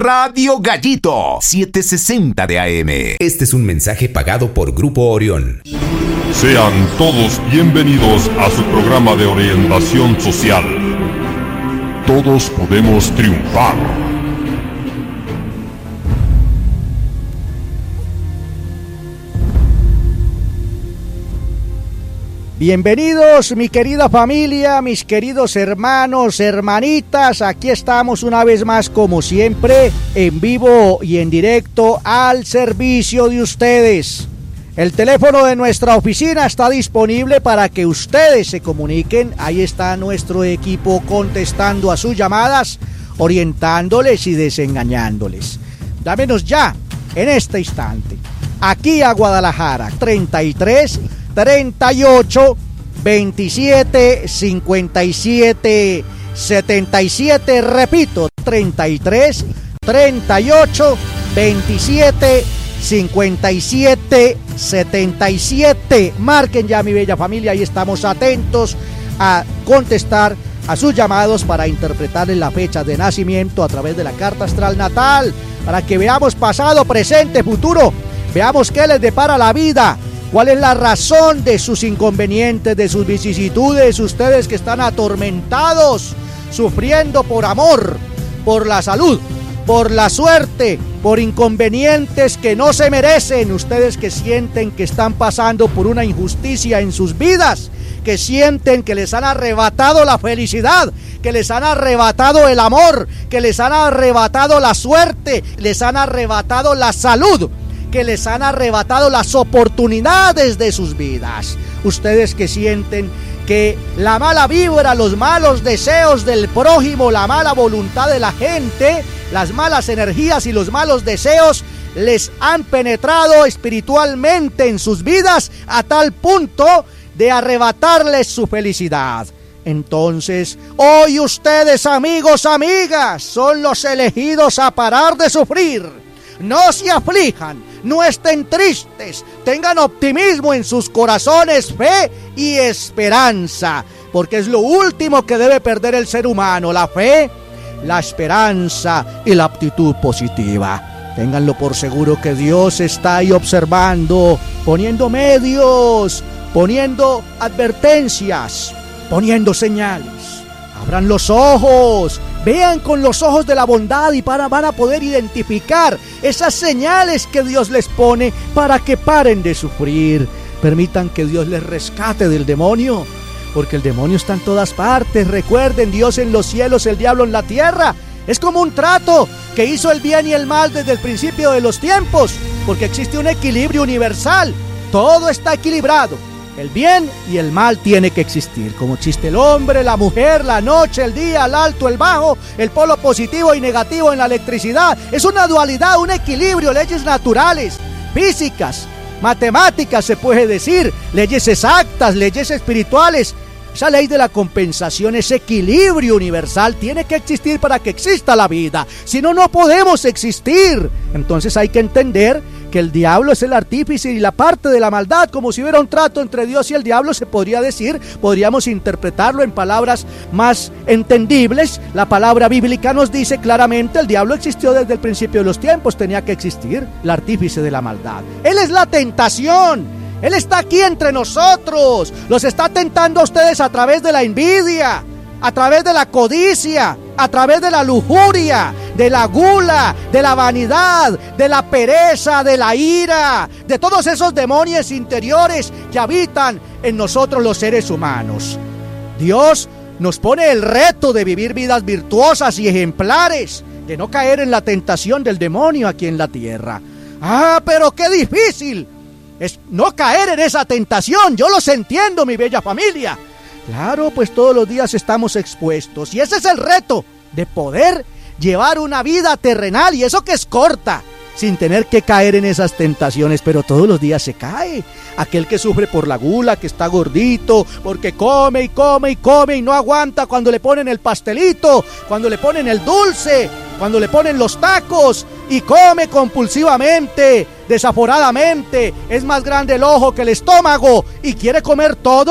Radio Gallito 760 de AM. Este es un mensaje pagado por Grupo Orión. Sean todos bienvenidos a su programa de orientación social. Todos podemos triunfar. Bienvenidos, mi querida familia, mis queridos hermanos, hermanitas. Aquí estamos una vez más, como siempre, en vivo y en directo al servicio de ustedes. El teléfono de nuestra oficina está disponible para que ustedes se comuniquen. Ahí está nuestro equipo contestando a sus llamadas, orientándoles y desengañándoles. Dámenos ya, en este instante, aquí a Guadalajara, 33 38 27 57 77, repito, 33 38 27 57 77. Marquen ya, mi bella familia, y estamos atentos a contestar a sus llamados para interpretarles la fecha de nacimiento a través de la carta astral natal, para que veamos pasado, presente, futuro, veamos qué les depara la vida. ¿Cuál es la razón de sus inconvenientes, de sus vicisitudes? Ustedes que están atormentados, sufriendo por amor, por la salud, por la suerte, por inconvenientes que no se merecen. Ustedes que sienten que están pasando por una injusticia en sus vidas, que sienten que les han arrebatado la felicidad, que les han arrebatado el amor, que les han arrebatado la suerte, les han arrebatado la salud, que les han arrebatado las oportunidades de sus vidas. Ustedes que sienten que la mala vibra, los malos deseos del prójimo, la mala voluntad de la gente, las malas energías y los malos deseos les han penetrado espiritualmente en sus vidas a tal punto de arrebatarles su felicidad. Entonces, hoy ustedes, amigos, amigas, son los elegidos a parar de sufrir. No se aflijan, no estén tristes, tengan optimismo en sus corazones, fe y esperanza, porque es lo último que debe perder el ser humano: la fe, la esperanza y la actitud positiva. Ténganlo por seguro que Dios está ahí observando, poniendo medios, poniendo advertencias, poniendo señales. Abran los ojos, vean con los ojos de la bondad y van a poder identificar esas señales que Dios les pone para que paren de sufrir. Permitan que Dios les rescate del demonio, porque el demonio está en todas partes. Recuerden, Dios en los cielos, el diablo en la tierra. Es como un trato que hizo el bien y el mal desde el principio de los tiempos, porque existe un equilibrio universal. Todo está equilibrado. El bien y el mal tiene que existir, como existe el hombre, la mujer, la noche, el día, el alto, el bajo, el polo positivo y negativo en la electricidad. Es una dualidad, un equilibrio, leyes naturales, físicas, matemáticas se puede decir, leyes exactas, leyes espirituales. Esa ley de la compensación, ese equilibrio universal tiene que existir para que exista la vida. Si no, no podemos existir. Entonces hay que entender que el diablo es el artífice y la parte de la maldad, como si hubiera un trato entre Dios y el diablo, se podría decir. Podríamos interpretarlo en palabras más entendibles. La palabra bíblica nos dice claramente: el diablo existió desde el principio de los tiempos, tenía que existir el artífice de la maldad. Él es la tentación. Él está aquí entre nosotros. Los está tentando a ustedes a través de la envidia, a través de la codicia, a través de la lujuria, de la gula, de la vanidad, de la pereza, de la ira, de todos esos demonios interiores que habitan en nosotros los seres humanos. Dios nos pone el reto de vivir vidas virtuosas y ejemplares, de no caer en la tentación del demonio aquí en la tierra. ¡Ah, pero qué difícil es no caer en esa tentación! Yo los entiendo, mi bella familia. Claro, pues todos los días estamos expuestos, y ese es el reto, de poder llevar una vida terrenal, y eso que es corta, sin tener que caer en esas tentaciones. Pero todos los días se cae. Aquel que sufre por la gula, que está gordito, porque come y come y come y no aguanta cuando le ponen el pastelito, cuando le ponen el dulce, cuando le ponen los tacos, y come compulsivamente, desaforadamente. Es más grande el ojo que el estómago y quiere comer todo.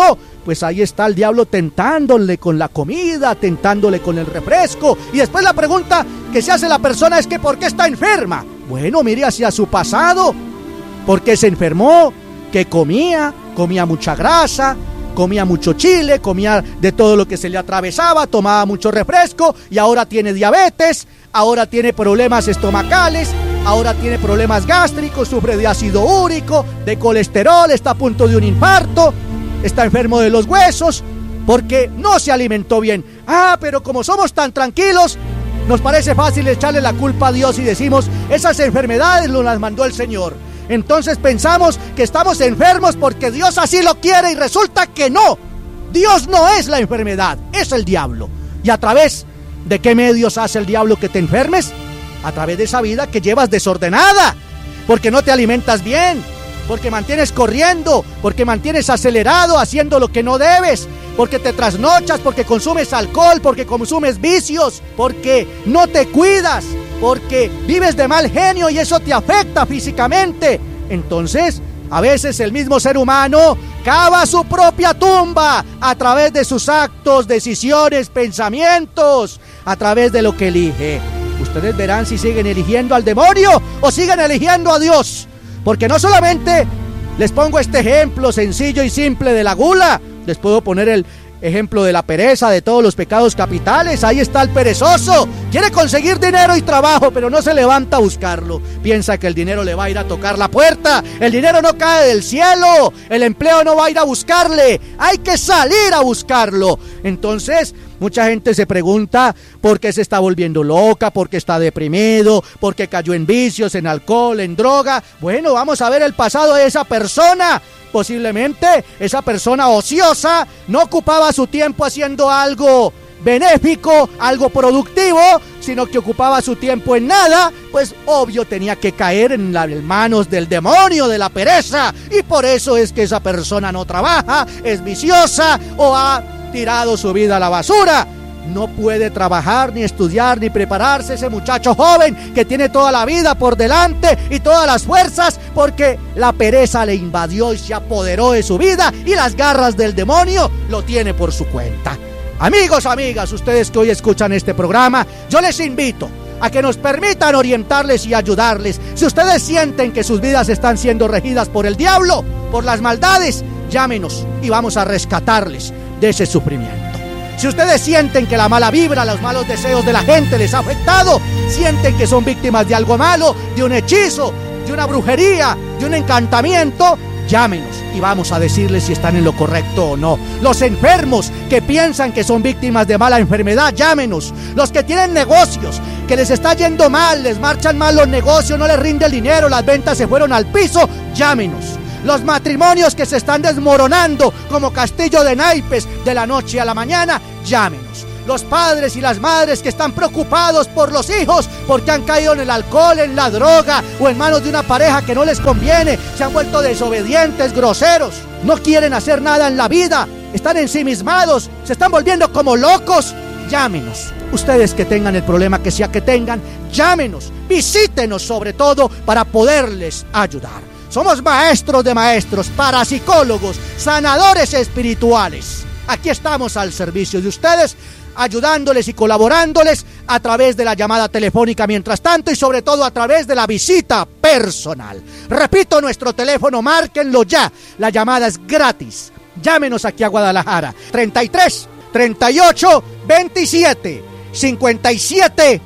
pues ahí está el diablo tentándole con la comida, tentándole con el refresco. Y después la pregunta que se hace la persona es que ¿por qué está enferma? Bueno, mire hacia su pasado. ¿Por qué se enfermó? ¿Qué comía? Comía mucha grasa, comía mucho chile, comía de todo lo que se le atravesaba, tomaba mucho refresco y ahora tiene diabetes, ahora tiene problemas estomacales, ahora tiene problemas gástricos, sufre de ácido úrico, de colesterol, está a punto de un infarto, está enfermo de los huesos porque no se alimentó bien. Pero como somos tan tranquilos, nos parece fácil echarle la culpa a Dios y decimos, esas enfermedades nos las mandó el Señor. Entonces pensamos que estamos enfermos porque Dios así lo quiere y resulta que no. Dios no es la enfermedad, es el diablo. ¿Y a través de qué medios hace el diablo que te enfermes? A través de esa vida que llevas desordenada, porque no te alimentas bien, porque mantienes corriendo, porque mantienes acelerado haciendo lo que no debes, porque te trasnochas, porque consumes alcohol, porque consumes vicios, porque no te cuidas, porque vives de mal genio y eso te afecta físicamente. Entonces, a veces el mismo ser humano cava su propia tumba a través de sus actos, decisiones, pensamientos, a través de lo que elige. Ustedes verán si siguen eligiendo al demonio o siguen eligiendo a Dios. Porque no solamente les pongo este ejemplo sencillo y simple de la gula, les puedo poner el ejemplo de la pereza, de todos los pecados capitales. Ahí está el perezoso, quiere conseguir dinero y trabajo, pero no se levanta a buscarlo. Piensa que el dinero le va a ir a tocar la puerta. El dinero no cae del cielo, el empleo no va a ir a buscarle, hay que salir a buscarlo. Entonces, mucha gente se pregunta por qué se está volviendo loca, por qué está deprimido, por qué cayó en vicios, en alcohol, en droga. Bueno, vamos a ver el pasado de esa persona. Posiblemente esa persona ociosa no ocupaba su tiempo haciendo algo benéfico, algo productivo, sino que ocupaba su tiempo en nada. Pues obvio tenía que caer en las manos del demonio, de la pereza, y por eso es que esa persona no trabaja, es viciosa o ha tirado su vida a la basura. No puede trabajar, ni estudiar, ni prepararse ese muchacho joven que tiene toda la vida por delante y todas las fuerzas, porque la pereza le invadió y se apoderó de su vida y las garras del demonio lo tiene por su cuenta. Amigos, amigas, ustedes que hoy escuchan este programa, yo les invito a que nos permitan orientarles y ayudarles. Si ustedes sienten que sus vidas están siendo regidas por el diablo, por las maldades, llámenos y vamos a rescatarles de ese sufrimiento. Si ustedes sienten que la mala vibra, los malos deseos de la gente les ha afectado, sienten que son víctimas de algo malo, de un hechizo, de una brujería, de un encantamiento, llámenos y vamos a decirles si están en lo correcto o no. Los enfermos que piensan que son víctimas de mala enfermedad, llámenos. Los que tienen negocios, que les está yendo mal, les marchan mal los negocios, no les rinde el dinero, las ventas se fueron al piso, llámenos. Los matrimonios que se están desmoronando como castillo de naipes de la noche a la mañana, llámenos. Los padres y las madres que están preocupados por los hijos porque han caído en el alcohol, en la droga o en manos de una pareja que no les conviene, se han vuelto desobedientes, groseros, no quieren hacer nada en la vida, están ensimismados, se están volviendo como locos, llámenos. Ustedes que tengan el problema que sea que tengan, llámenos, visítenos sobre todo para poderles ayudar. Somos maestros de maestros, parapsicólogos, sanadores espirituales. Aquí estamos al servicio de ustedes, ayudándoles y colaborándoles a través de la llamada telefónica mientras tanto y sobre todo a través de la visita personal. Repito nuestro teléfono, márquenlo ya, la llamada es gratis. Llámenos aquí a Guadalajara, 33 38 27 57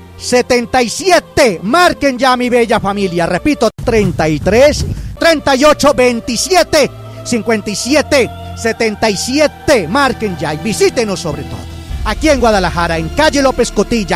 77. Marquen ya, mi bella familia. Repito, 33 38 27 57 77. Marquen ya y visítenos sobre todo aquí en Guadalajara, en calle López Cotilla,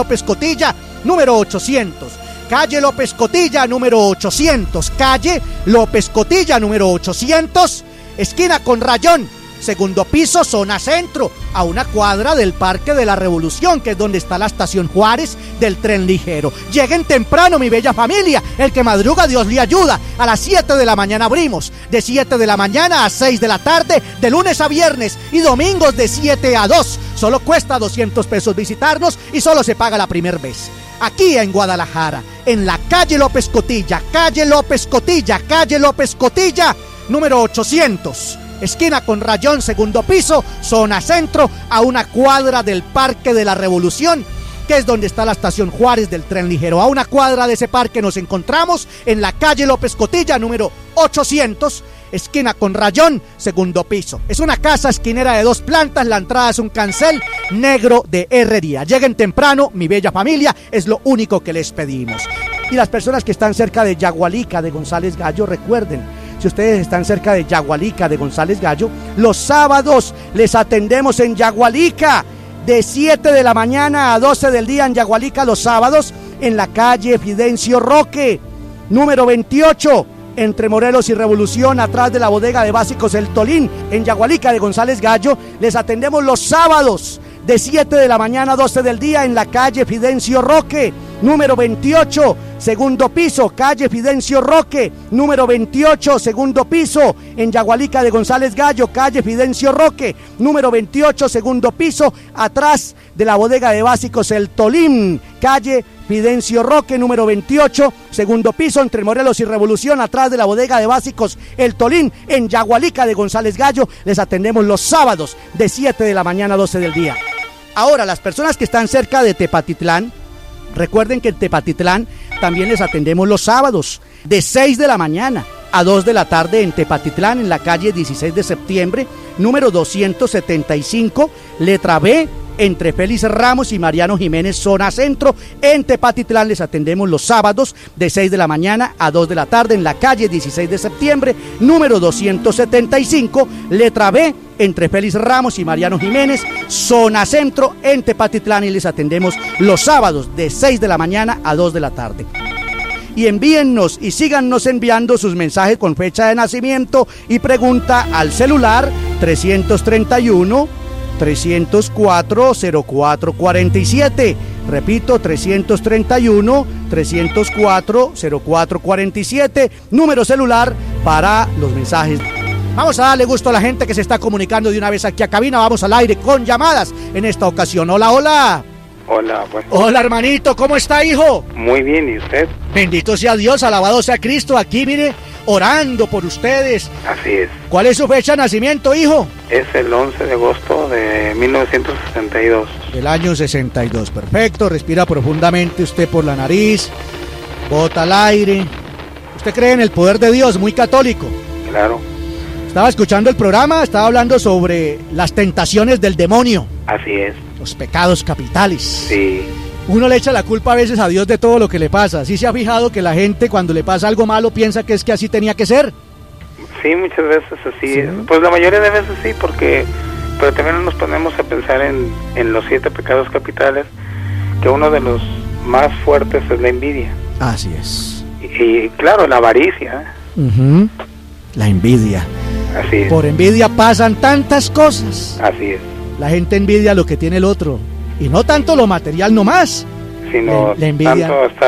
número 800. Calle López Cotilla, número 800. Calle López Cotilla, número 800. Esquina con Rayón. Segundo piso, zona centro, a una cuadra del Parque de la Revolución, que es donde está la estación Juárez del tren ligero. Lleguen temprano, mi bella familia. El que madruga, Dios le ayuda. A las 7 de la mañana abrimos. De 7 de la mañana a 6 de la tarde, de lunes a viernes y domingos de 7 a 2. Solo cuesta 200 pesos visitarnos y solo se paga la primera vez. Aquí en Guadalajara, en la calle López Cotilla, número 800. esquina con Rayón, segundo piso, zona centro, a una cuadra del Parque de la Revolución, que es donde está la estación Juárez del tren ligero. A una cuadra de ese parque nos encontramos en la calle López Cotilla, número 800, esquina con Rayón, segundo piso. Es una casa esquinera de 2 plantas, la entrada es un cancel negro de herrería. Lleguen temprano, mi bella familia, es lo único que les pedimos. Y las personas que están cerca de Yagualica, de González Gallo, recuerden, si ustedes están cerca de Yagualica, de González Gallo, los sábados les atendemos en Yagualica, de 7 de la mañana a 12 del día en Yagualica los sábados, en la calle Fidencio Roque, número 28, entre Morelos y Revolución, atrás de la bodega de básicos El Tolín, en Yagualica de González Gallo. Les atendemos los sábados, de 7 de la mañana a 12 del día, en la calle Fidencio Roque, número 28, segundo piso, calle Fidencio Roque, número 28, segundo piso, en Yagualica de González Gallo, calle Fidencio Roque, número 28, segundo piso, atrás de la bodega de básicos El Tolín, calle Fidencio Roque, número 28, segundo piso, entre Morelos y Revolución, atrás de la bodega de básicos El Tolín, en Yagualica de González Gallo. Les atendemos los sábados, de 7 de la mañana a 12 del día. Ahora, las personas que están cerca de Tepatitlán, recuerden que en Tepatitlán también les atendemos los sábados, de 6 de la mañana a 2 de la tarde en Tepatitlán, en la calle 16 de septiembre, número 275, letra B, entre Félix Ramos y Mariano Jiménez, zona centro. En Tepatitlán les atendemos los sábados, de 6 de la mañana a 2 de la tarde, en la calle 16 de septiembre, número 275, letra B, entre Félix Ramos y Mariano Jiménez, zona centro, en Tepatitlán, y les atendemos los sábados de 6 de la mañana a 2 de la tarde. Y envíennos y síganos enviando sus mensajes con fecha de nacimiento y pregunta al celular 331-304-0447. Repito, 331-304-0447, número celular para los mensajes. Vamos a darle gusto a la gente que se está comunicando de una vez aquí a cabina. Vamos al aire con llamadas en esta ocasión. Hola, hola. Hola, bueno. Hola, hermanito, ¿cómo está, hijo? Muy bien, ¿y usted? Bendito sea Dios, alabado sea Cristo. Aquí, mire, orando por ustedes. Así es. ¿Cuál es su fecha de nacimiento, hijo? Es el 11 de agosto de 1962. Del año 62, perfecto. Respira profundamente usted por la nariz, bota al aire. ¿Usted cree en el poder de Dios? Muy católico. Claro. Estaba escuchando el programa, estaba hablando sobre las tentaciones del demonio. Así es. Los pecados capitales. Sí. Uno le echa la culpa a veces a Dios de todo lo que le pasa. ¿Sí se ha fijado que la gente cuando le pasa algo malo piensa que es que así tenía que ser? Sí, muchas veces así. ¿Sí? Pues la mayoría de veces sí, porque... Pero también nos ponemos a pensar en los 7 pecados capitales, que uno de los más fuertes es la envidia. Así es. Y claro, la avaricia. Uh-huh. La envidia. Así es. Por envidia pasan tantas cosas. Así es. La gente envidia lo que tiene el otro. Y no tanto lo material nomás. Sino la envidia. tanto hasta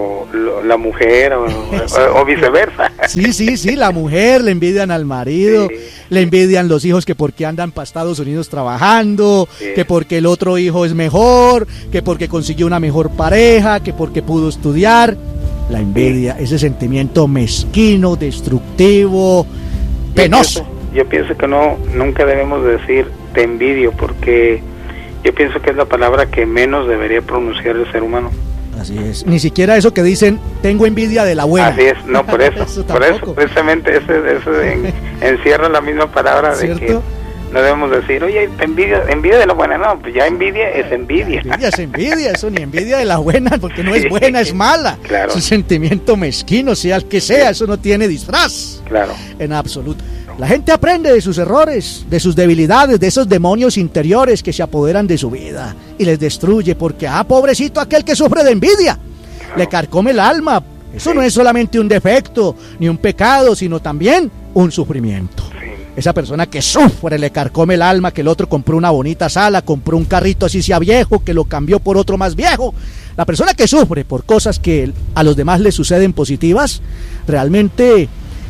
la mujer o viceversa. Sí, la mujer le envidian al marido, sí. Le envidian los hijos que porque andan para Estados Unidos trabajando, sí. Que porque el otro hijo es mejor, que porque consiguió una mejor pareja, que porque pudo estudiar. La envidia, sí. Ese sentimiento mezquino, destructivo, penoso. Yo pienso que nunca debemos decir te envidio, porque yo pienso que es la palabra que menos debería pronunciar el ser humano. Así es. Ni siquiera eso que dicen, tengo envidia de la buena. Así es, no, por eso. Por eso, precisamente, ese encierra la misma palabra. ¿Cierto? De que no debemos decir, oye, envidia de la buena. No, pues ya envidia es envidia. Envidia es envidia, eso ni envidia de la buena, porque no es buena, es mala. Claro. Es un sentimiento mezquino, sea el que sea, eso no tiene disfraz. Claro. En absoluto. La gente aprende de sus errores, de sus debilidades, de esos demonios interiores que se apoderan de su vida y les destruye, porque pobrecito aquel que sufre de envidia, claro. Le carcome el alma. Eso sí. No es solamente un defecto ni un pecado, sino también un sufrimiento. Sí. Esa persona que sufre, le carcome el alma, que el otro compró una bonita sala, compró un carrito así sea viejo, que lo cambió por otro más viejo. La persona que sufre por cosas que a los demás le suceden positivas, realmente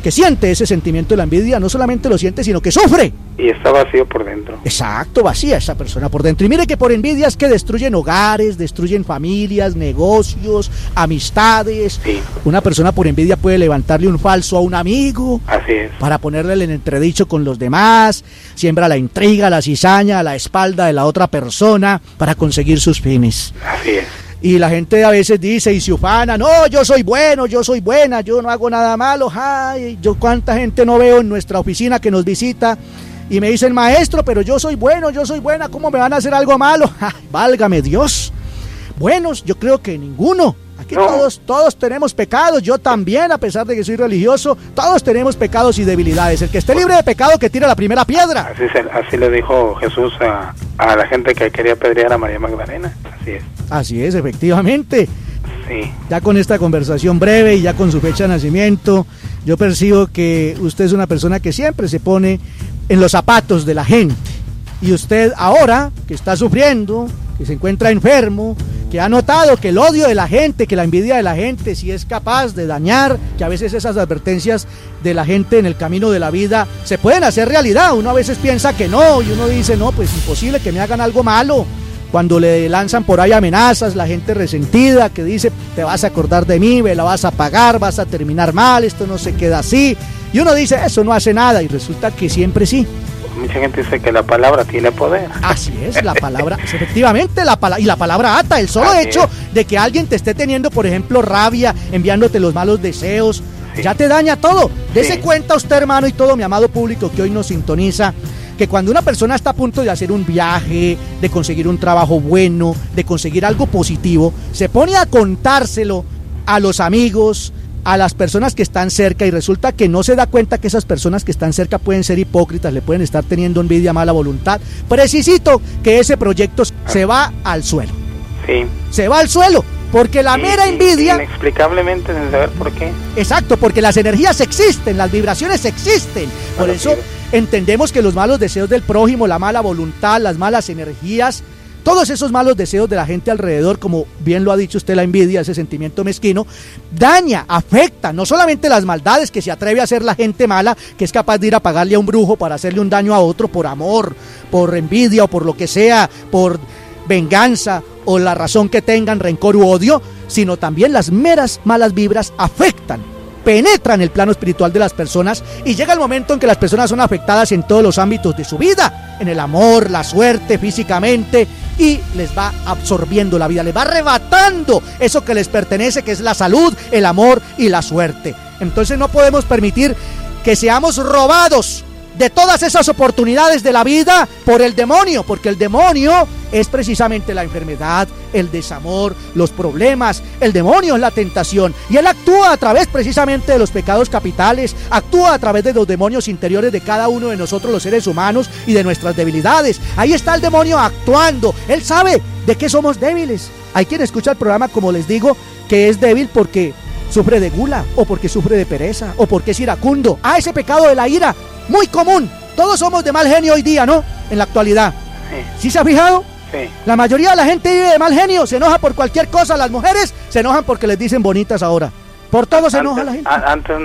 porque siente ese sentimiento de la envidia, no solamente lo siente, sino que sufre. Y está vacío por dentro. Exacto, vacía esa persona por dentro. Y mire que por envidia es que destruyen hogares, destruyen familias, negocios, amistades. Sí. Una persona por envidia puede levantarle un falso a un amigo. Así es. Para ponerle el entredicho con los demás, siembra la intriga, la cizaña a la espalda de la otra persona para conseguir sus fines. Así es. Y la gente a veces dice y se ufana, no, yo soy bueno, yo soy buena, yo no hago nada malo. Ay, yo cuánta gente no veo en nuestra oficina que nos visita y me dicen, maestro, pero yo soy bueno, yo soy buena, ¿cómo me van a hacer algo malo? Ay, válgame Dios. Buenos, yo creo que ninguno. Aquí no. Todos tenemos pecados, yo también, a pesar de que soy religioso, todos tenemos pecados y debilidades. El que esté libre de pecado, que tire la primera piedra. Así le dijo Jesús a la gente que quería apedrear a María Magdalena. Así es. Así es, efectivamente. Sí. Ya con esta conversación breve y ya con su fecha de nacimiento, yo percibo que usted es una persona que siempre se pone en los zapatos de la gente. Y usted ahora, que está sufriendo, que se encuentra enfermo, que ha notado que el odio de la gente, que la envidia de la gente, si es capaz de dañar, que a veces esas advertencias de la gente en el camino de la vida se pueden hacer realidad. Uno a veces piensa que no, y uno dice, no, pues imposible que me hagan algo malo. Cuando le lanzan por ahí amenazas, la gente resentida que dice, te vas a acordar de mí, me la vas a pagar, vas a terminar mal, esto no se queda así. Y uno dice, eso no hace nada, y resulta que siempre sí. Mucha gente dice que la palabra tiene poder. Así es, la palabra, efectivamente, la palabra ata. El solo hecho de que alguien te esté teniendo, por ejemplo, rabia, enviándote los malos deseos, ya te daña todo. Dese cuenta usted, hermano, y todo mi amado público que hoy nos sintoniza, que cuando una persona está a punto de hacer un viaje, de conseguir un trabajo bueno, de conseguir algo positivo, se pone a contárselo a los amigos, a las personas que están cerca, y resulta que no se da cuenta que esas personas que están cerca pueden ser hipócritas, le pueden estar teniendo envidia, mala voluntad. Precisito que ese proyecto se va al suelo. Sí. Se va al suelo, porque la mera envidia... Inexplicablemente, sin saber por qué. Exacto, porque las energías existen, las vibraciones existen. Por eso entendemos que los malos deseos del prójimo, la mala voluntad, las malas energías, todos esos malos deseos de la gente alrededor, como bien lo ha dicho usted, la envidia, ese sentimiento mezquino, daña, afecta, no solamente las maldades que se atreve a hacer la gente mala, que es capaz de ir a pagarle a un brujo para hacerle un daño a otro por amor, por envidia o por lo que sea, por venganza o la razón que tengan, rencor u odio, sino también las meras malas vibras afectan, penetran el plano espiritual de las personas, y llega el momento en que las personas son afectadas en todos los ámbitos de su vida, en el amor, la suerte, físicamente, y les va absorbiendo la vida, les va arrebatando eso que les pertenece, que es la salud, el amor y la suerte. Entonces no podemos permitir que seamos robados de todas esas oportunidades de la vida por el demonio, porque el demonio es precisamente la enfermedad, el desamor, los problemas. El demonio es la tentación, y él actúa a través precisamente de los pecados capitales, actúa a través de los demonios interiores de cada uno de nosotros, los seres humanos, y de nuestras debilidades. Ahí está el demonio actuando. Él sabe de qué somos débiles. Hay quien escucha el programa, como les digo, que es débil porque sufre de gula, o porque sufre de pereza, o porque es iracundo. Ese pecado de la ira, muy común. Todos somos de mal genio hoy día, ¿no? En la actualidad. ¿Sí se ha fijado? Sí. La mayoría de la gente vive de mal genio, se enoja por cualquier cosa. Las mujeres se enojan porque les dicen bonitas ahora. Por todo se enoja la gente. Antes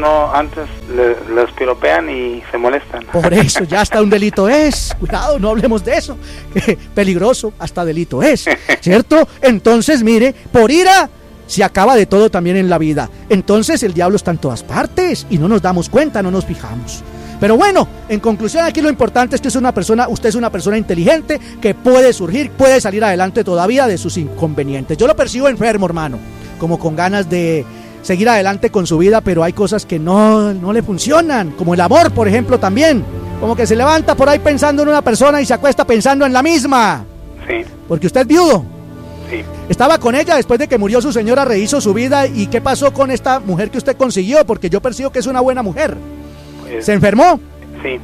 les piropean y se molestan. Por eso ya hasta un delito es. Cuidado, no hablemos de eso. Peligroso, hasta delito es, ¿cierto? Entonces, mire, por ira se acaba de todo también en la vida. Entonces el diablo está en todas partes y no nos damos cuenta, no nos fijamos. Pero bueno, en conclusión, aquí lo importante es que usted es una persona inteligente, que puede surgir, puede salir adelante todavía de sus inconvenientes. Yo lo percibo enfermo, hermano, como con ganas de seguir adelante con su vida, pero hay cosas que no le funcionan, como el amor, por ejemplo, también. Como que se levanta por ahí pensando en una persona y se acuesta pensando en la misma. Sí. Porque usted es viudo. Sí. Estaba con ella después de que murió su señora, rehizo su vida. ¿Y qué pasó con esta mujer que usted consiguió? Porque yo percibo que es una buena mujer. ¿Se enfermó? Sí.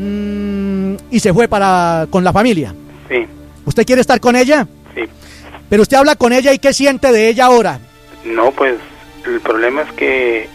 Y se fue con la familia. Sí. ¿Usted quiere estar con ella? Sí. Pero usted habla con ella, ¿y qué siente de ella ahora? No, pues el problema es que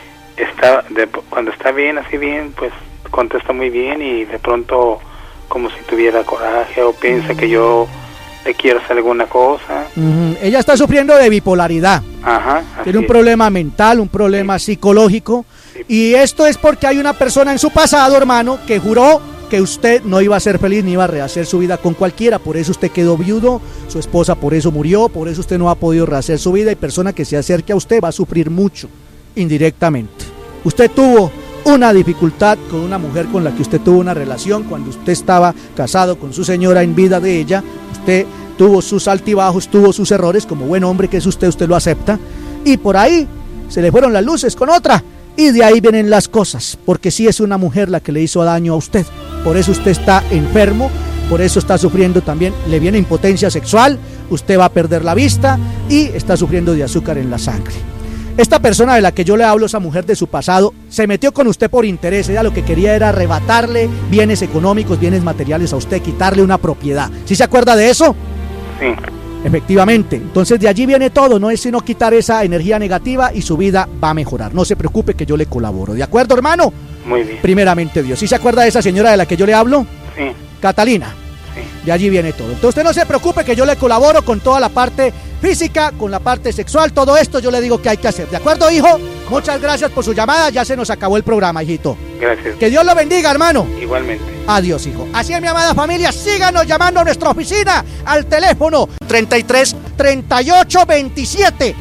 cuando está bien, así bien, pues contesta muy bien, y de pronto como si tuviera coraje o piensa que yo le quiero hacer alguna cosa. Ella está sufriendo de bipolaridad. Ajá. Tiene un problema mental, un problema psicológico. Y esto es porque hay una persona en su pasado, hermano, que juró que usted no iba a ser feliz ni iba a rehacer su vida con cualquiera. Por eso usted quedó viudo, su esposa por eso murió, por eso usted no ha podido rehacer su vida, y persona que se acerque a usted va a sufrir mucho, indirectamente. Usted tuvo una dificultad con una mujer con la que usted tuvo una relación cuando usted estaba casado con su señora en vida de ella. Usted tuvo sus altibajos, tuvo sus errores, como buen hombre que es usted lo acepta, y por ahí se le fueron las luces con otra, y de ahí vienen las cosas, porque sí es una mujer la que le hizo daño a usted. Por eso usted está enfermo, por eso está sufriendo también, le viene impotencia sexual, usted va a perder la vista y está sufriendo de azúcar en la sangre. Esta persona de la que yo le hablo, esa mujer de su pasado, se metió con usted por interés. Ella lo que quería era arrebatarle bienes económicos, bienes materiales a usted, quitarle una propiedad. ¿Sí se acuerda de eso? Sí. Efectivamente, entonces de allí viene todo, no es sino quitar esa energía negativa y su vida va a mejorar. No se preocupe que yo le colaboro, ¿de acuerdo, hermano? Muy bien. Primeramente Dios. ¿Sí se acuerda de esa señora de la que yo le hablo? Sí. Catalina. Sí. De allí viene todo. Entonces usted no se preocupe que yo le colaboro con toda la parte física, con la parte sexual, todo esto yo le digo que hay que hacer. ¿De acuerdo, hijo? Muchas gracias por su llamada, ya se nos acabó el programa, hijito. Gracias. Que Dios lo bendiga, hermano. Igualmente. Adiós, hijo. Así es, mi amada familia, síganos llamando a nuestra oficina al teléfono 33 38 27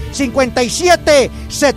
57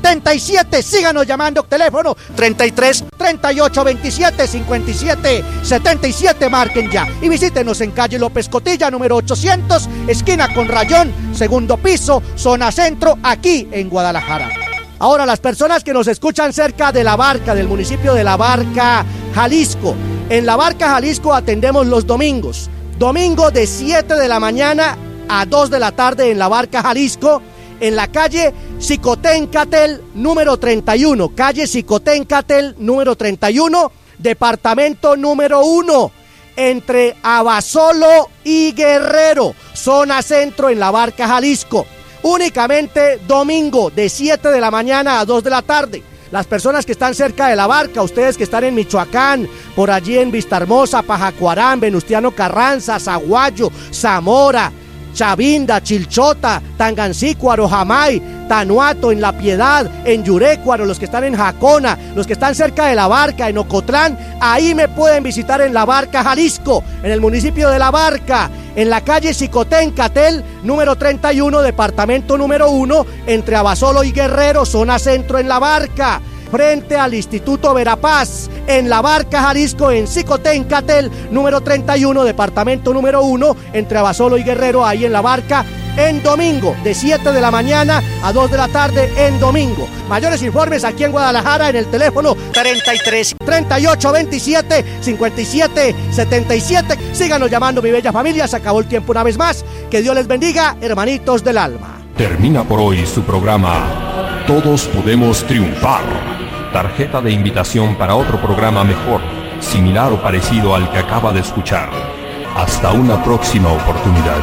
77. Síganos llamando, teléfono 33 38 27 57 77. Marquen ya y visítenos en calle López Cotilla, número 800, esquina con Rayón, segundo piso, zona centro, aquí en Guadalajara. Ahora, las personas que nos escuchan cerca de La Barca, del municipio de La Barca, Jalisco. En La Barca, Jalisco, atendemos los domingos. Domingo de 7 de la mañana a 2 de la tarde en La Barca, Jalisco, en la calle Xicoténcatl, número 31. Calle Xicoténcatl, número 31, departamento número 1, entre Abasolo y Guerrero, zona centro en La Barca, Jalisco. Únicamente domingo de 7 de la mañana a 2 de la tarde. Las personas que están cerca de La Barca, ustedes que están en Michoacán, por allí en Vistahermosa, Pajacuarán, Venustiano Carranza, Zaguayo, Zamora, Chavinda, Chilchota, Tangancícuaro, Jamay, Tanuato, en La Piedad, en Yurécuaro, los que están en Jacona, los que están cerca de La Barca, en Ocotlán, ahí me pueden visitar en La Barca, Jalisco, en el municipio de La Barca, en la calle Xicoténcatl, número 31, departamento número 1, entre Abasolo y Guerrero, zona centro en La Barca, frente al Instituto Verapaz, en La Barca, Jalisco, en Xicoténcatl, número 31, departamento número 1, entre Abasolo y Guerrero, ahí en La Barca, en domingo, de 7 de la mañana a 2 de la tarde en domingo. Mayores informes aquí en Guadalajara en el teléfono 33 38 27 57 77. Síganos llamando, mi bella familia. Se acabó el tiempo una vez más. Que Dios les bendiga, hermanitos del alma. Termina por hoy su programa Todos Podemos Triunfar. Tarjeta de invitación para otro programa mejor, similar o parecido al que acaba de escuchar. Hasta una próxima oportunidad.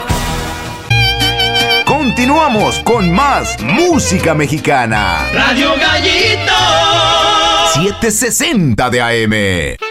Continuamos con más música mexicana. Radio Gallito 760 de AM.